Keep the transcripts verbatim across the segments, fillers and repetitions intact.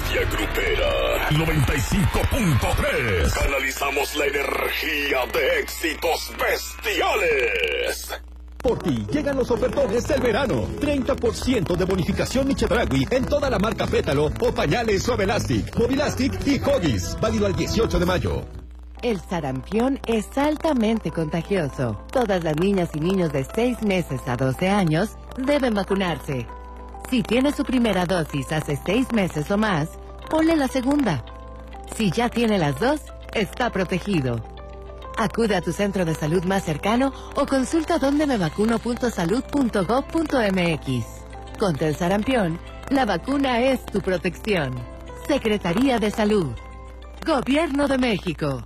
Media Grupera noventa y cinco punto tres. Canalizamos la energía de éxitos bestiales. Por ti llegan los ofertones del verano. treinta por ciento de bonificación Michedragui en toda la marca Pétalo o pañales Suavelastic, Movilastic y Huggies. Válido al dieciocho de mayo. El sarampión es altamente contagioso. Todas las niñas y niños de seis meses a doce años deben vacunarse. Si tiene su primera dosis hace seis meses o más, ponle la segunda. Si ya tiene las dos, está protegido. Acude a tu centro de salud más cercano o consulta donde me vacuno punto salud punto gob punto mx. Contra el sarampión, la vacuna es tu protección. Secretaría de Salud. Gobierno de México.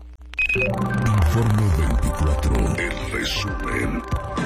Informe veinticuatro, el resumen.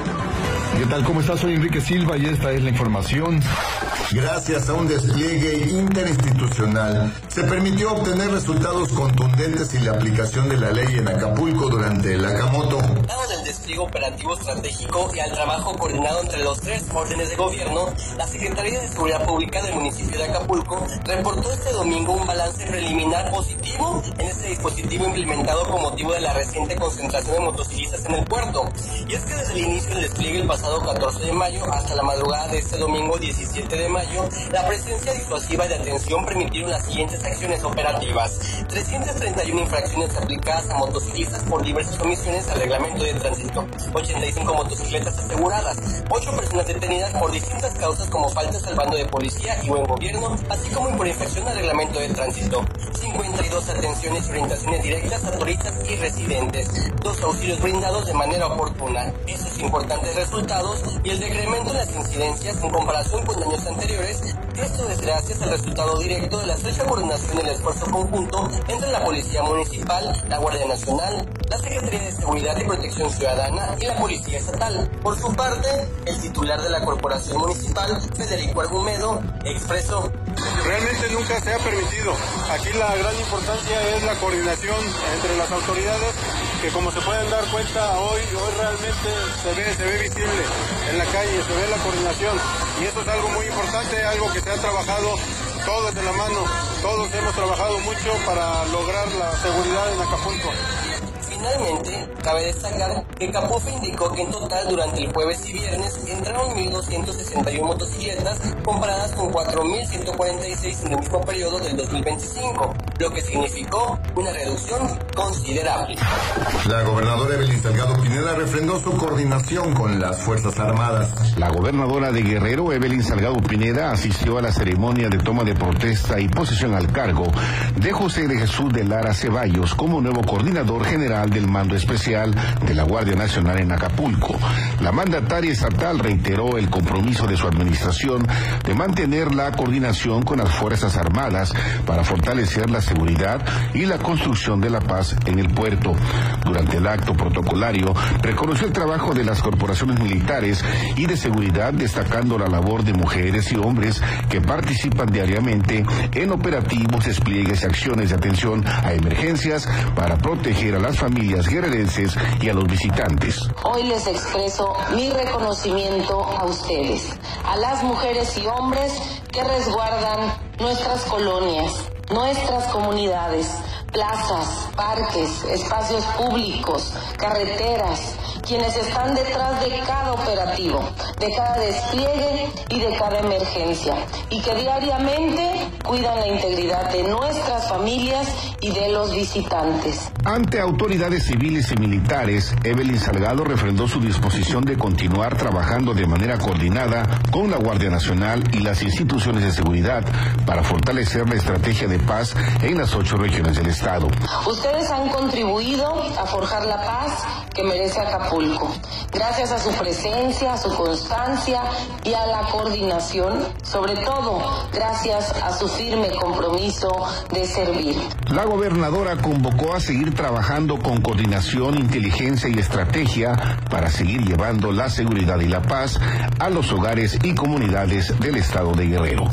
¿Qué tal? ¿Cómo estás? Soy Enrique Silva y esta es la información. Gracias a un despliegue interinstitucional, se permitió obtener resultados contundentes y la aplicación de la ley en Acapulco durante el Acamoto. Dado el despliegue operativo estratégico y al trabajo coordinado entre los tres órdenes de gobierno, la Secretaría de Seguridad Pública del municipio de Acapulco reportó este domingo un balance preliminar positivo en este dispositivo implementado con motivo de la reciente concentración de motociclistas en el puerto. Y es que desde el inicio del despliegue el pasado catorce de mayo hasta la madrugada de este domingo diecisiete de mayo, la presencia disuasiva y de atención permitieron las siguientes acciones operativas: trescientas treinta y una infracciones aplicadas a motociclistas por diversas omisiones al reglamento de tránsito, ochenta y cinco motocicletas aseguradas, ocho personas detenidas por distintas causas como faltas al bando de policía y buen gobierno, así como por infracción al reglamento de tránsito, cincuenta y dos atenciones y orientaciones directas a turistas y residentes, dos auxilios brindados de manera oportuna. Esos importantes resultados y el decremento en las incidencias en comparación con años anteriores, esto es gracias al resultado directo de la estrecha coordinación y el esfuerzo conjunto entre la Policía Municipal, la Guardia Nacional, la Secretaría de Seguridad y Protección Ciudadana y la Policía Estatal. Por su parte, el titular de la Corporación Municipal, Federico Argumedo, expresó: realmente nunca se ha permitido. Aquí la gran importancia es la coordinación entre las autoridades, que como se pueden dar cuenta hoy, hoy realmente se ve, se ve visible en la calle, se ve la coordinación, y eso es algo muy importante, algo que se ha trabajado todos de la mano, todos hemos trabajado mucho para lograr la seguridad en Acapulco. Finalmente, cabe destacar que Capufe indicó que en total durante el jueves y viernes entraron mil doscientas sesenta y una motocicletas comparadas con cuatro mil ciento cuarenta y seis en el mismo periodo del dos mil veinticinco, lo que significó una reducción considerable. La gobernadora Evelyn Salgado Pineda refrendó su coordinación con las Fuerzas Armadas. La gobernadora de Guerrero, Evelyn Salgado Pineda, asistió a la ceremonia de toma de protesta y posesión al cargo de José de Jesús de Lara Ceballos como nuevo coordinador general del Mando Especial de la Guardia Nacional en Acapulco. La mandataria estatal reiteró el compromiso de su administración de mantener la coordinación con las Fuerzas Armadas para fortalecer la seguridad y la construcción de la paz en el puerto. Durante el acto protocolario, reconoció el trabajo de las corporaciones militares y de seguridad, destacando la labor de mujeres y hombres que participan diariamente en operativos, despliegues y acciones de atención a emergencias para proteger a las familias guerrerenses y a los visitantes. Hoy les expreso mi reconocimiento a ustedes, a las mujeres y hombres que resguardan nuestras colonias, nuestras comunidades, plazas, parques, espacios públicos, carreteras, quienes están detrás de cada operativo, de cada despliegue y de cada emergencia, y que diariamente cuidan la integridad de nuestras familias y de los visitantes. Ante autoridades civiles y militares, Evelyn Salgado refrendó su disposición de continuar trabajando de manera coordinada con la Guardia Nacional y las instituciones de seguridad para fortalecer la estrategia de paz en las ocho regiones del Estado. Ustedes han contribuido a forjar la paz que merece Acapulco. Gracias a su presencia, a su constancia y a la coordinación, sobre todo gracias a su firme compromiso de servir. La gobernadora convocó a seguir trabajando con coordinación, inteligencia y estrategia para seguir llevando la seguridad y la paz a los hogares y comunidades del estado de Guerrero.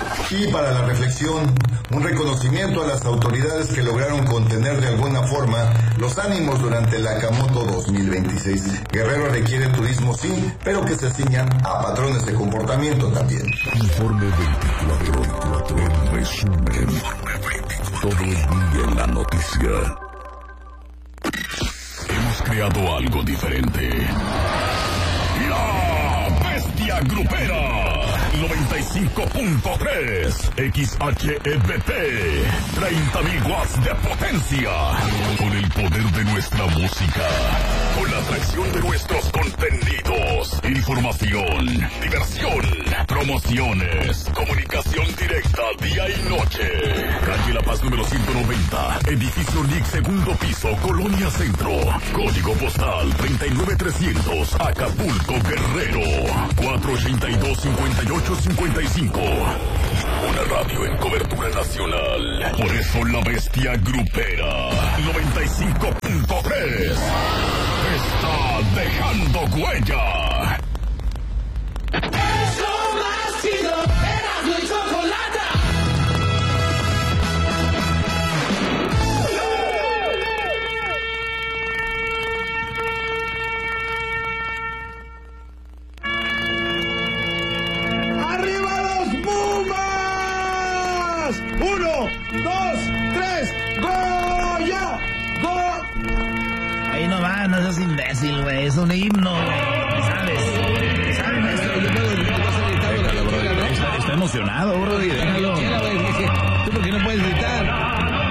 Y para la reflexión, un reconocimiento a las autoridades que lograron contener de alguna forma los ánimos durante el Acamoto dos mil veintiséis. Guerrero requiere turismo sí, pero que se ciñan a patrones de comportamiento también. Informe veinticuatro. Resumen. Todo el día en la noticia. Hemos creado algo diferente. La Bestia Grupera. noventa y cinco punto tres X H E B T, treinta mil watts de potencia, con el poder de nuestra música, con la atracción de nuestros contenidos, información, diversión, promociones, comunicación directa día y noche. Calle La Paz número ciento noventa, edificio L I C, segundo piso, Colonia Centro, código postal treinta y nueve trescientos, Acapulco, Guerrero, cuatro ochenta y dos, cincuenta y ocho cincuenta y cinco. Una radio en cobertura nacional. Por eso la Bestia Grupera noventa y cinco punto tres está dejando huella. Eso más chido, Erasmo y Chocolata. Uno, dos, tres, ¡Goya! ¡Go! Ahí no va, no seas imbécil, güey. Es un himno, güey. ¿Sabes? ¿Sabes, maestro? Yo puedo gritar. Está, está emocionado, bro. Déjalo. ¿Tú por qué no puedes gritar?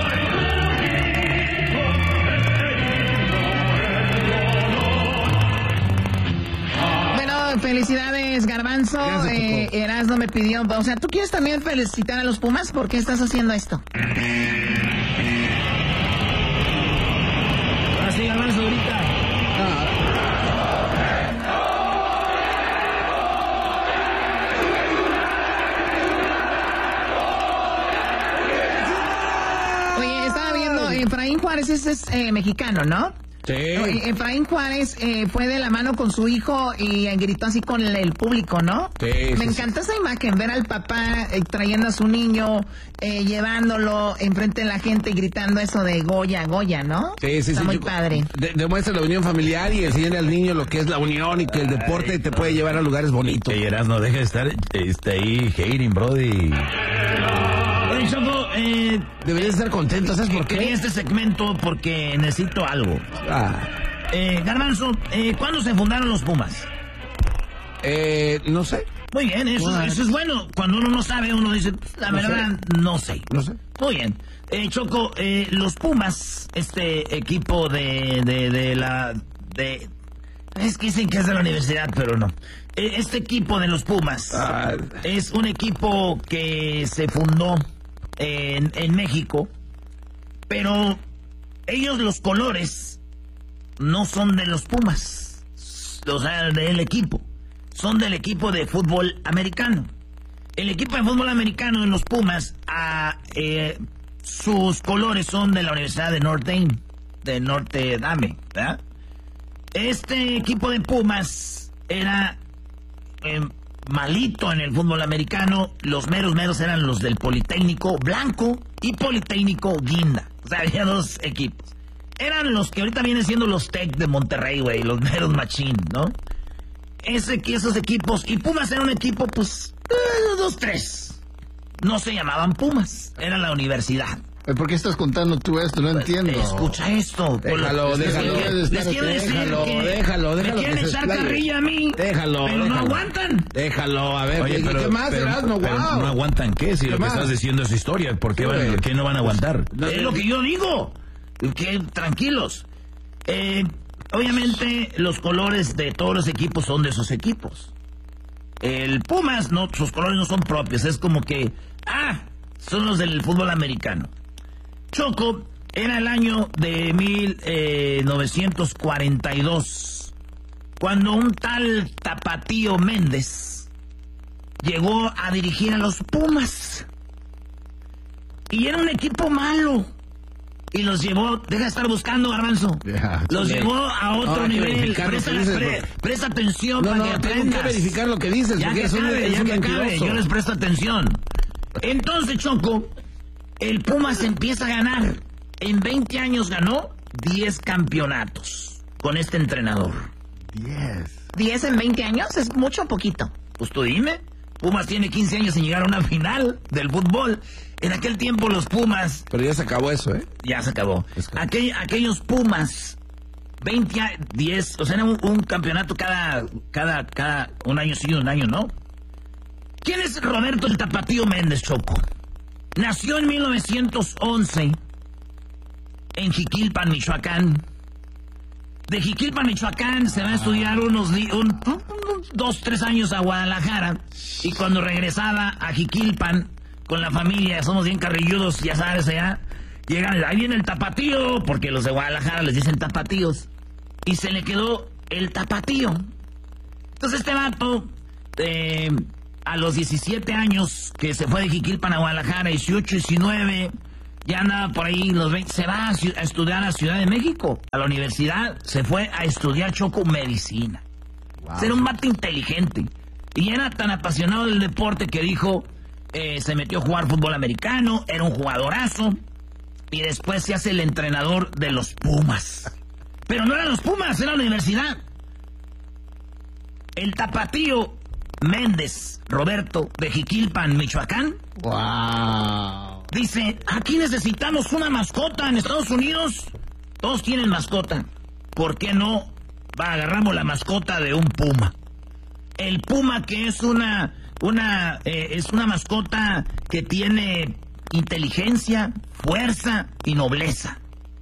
Felicidades, Garbanzo. Eh, Erasmo me pidió. O sea, ¿tú quieres también felicitar a los Pumas? ¿Por qué estás haciendo esto? Así, Garbanzo, ahorita. Oye, estaba viendo. Efraín Juárez es, es eh, mexicano, ¿no? Sí. Efraín Juárez eh, fue de la mano con su hijo y eh, gritó así con el, el público, ¿no? Sí. Me sí, encanta sí. esa imagen, ver al papá eh, trayendo a su niño, eh, llevándolo enfrente de la gente y gritando eso de Goya, Goya, ¿no? Sí, sí, Está sí. muy Yo, padre. De, demuestra la unión familiar y enseñan al niño lo que es la unión y que el deporte te puede llevar a lugares bonitos. Ey, Erasmo, deja de estar este, ahí hating, brody. Oye, Choco, eh, deberías estar contento, ¿sabes por qué? Quería este segmento porque necesito algo. Ah. Eh, Garbanzo, eh, ¿cuándo se fundaron los Pumas? Eh, no sé. Muy bien, eso, bueno. eso es bueno. Cuando uno no sabe, uno dice, la no verdad, sé. no sé. No sé. Muy bien. Eh, Choco, eh, los Pumas, este equipo de, de, de la... de Es que dicen que es de la universidad, pero no. Eh, este equipo de los Pumas ah. es un equipo que se fundó en, en México, pero ellos, los colores, no son de los Pumas, o sea, del equipo. Son del equipo de fútbol americano. El equipo de fútbol americano en los Pumas, a, eh, sus colores son de la Universidad de Notre Dame, de Notre Dame, ¿verdad? Este equipo de Pumas era eh, malito en el fútbol americano. Los meros meros eran los del Politécnico Blanco y Politécnico Guinda. O sea, había dos equipos. Eran los que ahorita vienen siendo los Tec de Monterrey, güey, los meros machín, ¿no? Ese, esos equipos, y Pumas era un equipo, pues, eh, dos, tres. No se llamaban Pumas, era la universidad. ¿Por qué estás contando tú esto? No Pues, entiendo. Escucha esto. Déjalo, les, déjalo. Les, les quiero decir déjalo, que déjalo, déjalo. me quieren que se echar explaye. carrilla a mí, Déjalo, pero déjalo. no aguantan. Déjalo, a ver, Oye, ¿qué, pero, ¿qué más, pero, Erasmo? pero Wow. no aguantan, ¿qué? Si ¿Qué lo que más? estás diciendo es historia, ¿por qué, Sí, van, ¿qué no van a aguantar? No, es no, lo que yo digo. Que tranquilos. Eh, obviamente, los colores de todos los equipos son de sus equipos. El Pumas, no, sus colores no son propios. Es como que, ah, son los del fútbol americano. Choco, era el año de mil novecientos cuarenta y dos, cuando un tal Tapatío Méndez llegó a dirigir a los Pumas. Y era un equipo malo. Y los llevó, deja de estar buscando, Garbanzo. Yeah, los sí. llevó a otro Ahora hay que nivel. verificar lo Presta, que dices, pre- porque- presta atención No, para no, que tengo aprendas. que verificar lo que dices, Ya porque que es un- acabe, es ya un que acabe, mentiroso. yo les presto atención. Entonces, Choco, el Pumas empieza a ganar. En veinte años ganó diez campeonatos con este entrenador. diez. ¿diez en veinte años? ¿Es mucho o poquito? Pues tú dime. Pumas tiene quince años sin llegar a una final del fútbol. En aquel tiempo los Pumas... Pero ya se acabó eso, ¿eh? Ya se acabó. Aquell, aquellos Pumas, veinte, diez, o sea, era un, un campeonato cada, cada, cada, un año sí, un año no. ¿Quién es Roberto el Tapatío Méndez, Choco? Nació en mil novecientos once en Jiquilpan, Michoacán. De Jiquilpan, Michoacán, se va a estudiar unos, un, unos dos, tres años a Guadalajara. Y cuando regresaba a Jiquilpan con la familia, somos bien carrilludos, ya sabes, allá, llegan, ahí viene el tapatío, porque los de Guadalajara les dicen tapatíos. Y se le quedó el tapatío. Entonces este vato, eh, a los diecisiete años, que se fue de Jiquilpan a Guadalajara, dieciocho, diecinueve... ya andaba por ahí los veinte, se va a, a estudiar a la Ciudad de México, a la universidad, se fue a estudiar, Choco, medicina. Wow. Era un vato inteligente. Y era tan apasionado del deporte que dijo, eh, se metió a jugar fútbol americano, era un jugadorazo, y después se hace el entrenador de los Pumas. Pero no eran los Pumas, era la universidad. El Tapatío Méndez Roberto de Jiquilpan, Michoacán. Wow. Dice, aquí necesitamos una mascota en Estados Unidos. Todos tienen mascota. ¿Por qué no va, agarramos la mascota de un puma? El puma, que es una, una, eh, es una mascota que tiene inteligencia, fuerza y nobleza.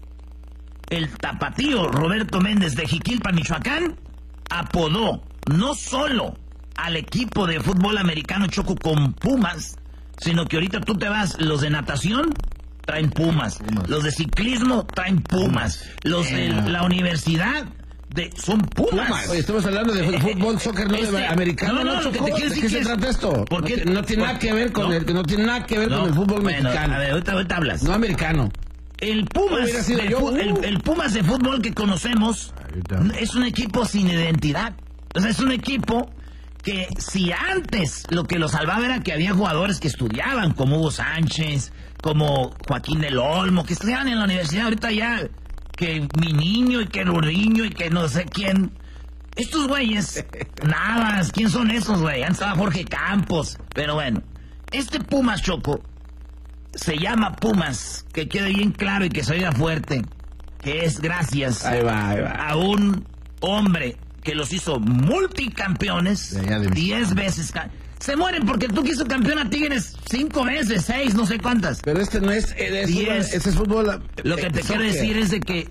El Tapatío Roberto Méndez de Jiquilpan, Michoacán, apodó no solo al equipo de fútbol americano, Choco, con Pumas, sino que ahorita tú te vas, los de natación traen Pumas, Pumas. Los de ciclismo traen Pumas, los de la universidad de, son Pumas. Pumas. Oye, estamos hablando de fútbol, soccer, no este, de americano. No, no, lo que te quiero decir ¿De qué que se trata esto? Porque no, no tiene nada que ver con no, el, no tiene nada que ver no, con el fútbol bueno, mexicano. A ver, ahorita, ahorita hablas. No americano. El Pumas, de, yo, uh. el, el Pumas de fútbol que conocemos es un equipo sin identidad. O sea, es un equipo que si antes lo que lo salvaba era que había jugadores que estudiaban, como Hugo Sánchez, como Joaquín del Olmo, que estudiaban en la universidad, ahorita ya que mi niño y que Luriño y que no sé quién. Estos güeyes, nada, ¿quién son esos, güey? Antes estaba Jorge Campos. Pero bueno, este Pumas, Choco, se llama Pumas, que quede bien claro y que se oiga fuerte, que es gracias ahí va, ahí va. a un hombre que los hizo multicampeones, diez veces. Se mueren porque tú quiso campeón a Tigres cinco veces, seis, no sé cuántas. Pero este no es, es diez. Ese es fútbol. Lo que te eh, quiero decir es de que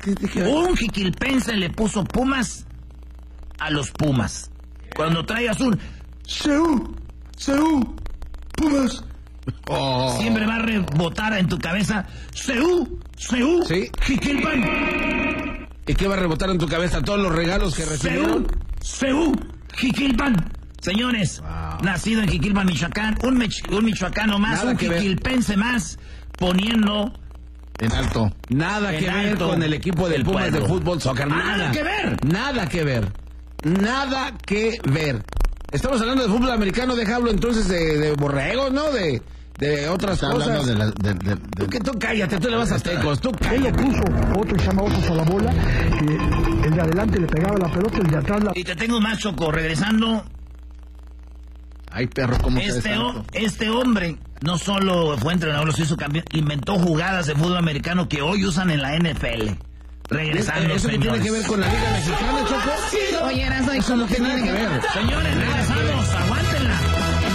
un jiquilpense le puso Pumas a los Pumas. Cuando traigas un Seú, Seú, Pumas, oh, siempre va a rebotar en tu cabeza Seú, Seú, ¿sí? Jiquilpan. ¿Y qué va a rebotar en tu cabeza? Todos los regalos que recibieron. Seú, Jiquilpan. Señores, wow. Nacido en Jiquilpan, Michoacán, un, mech, un michoacano más, nada un jiquilpense más, poniendo en alto. Nada en que alto ver con el equipo de Pumas pueblo. De fútbol, soccer. Nada, nada que ver. Nada que ver. Nada que ver. Estamos hablando de fútbol americano, déjalo entonces de, de borregos, ¿no? De... de otras Está cosas. De la, de, de, de... Tú, que tú cállate, tú le vas a Tecos, tú cállate. Él le puso otro que se llama Osos a la bola, que el de adelante le pegaba la pelota, el de atrás la... Y te tengo más, Choco, regresando. Ay, perro, ¿cómo este, o, este hombre no solo fue entrenador, lo hizo campeón, inventó jugadas de fútbol americano que hoy usan en la N F L. Regresando, ¿Eso señores. tiene que ver con la Liga Mexicana, Choco? Oye, Erasmo, ¿y cómo que tiene que ver? Señores, regresando.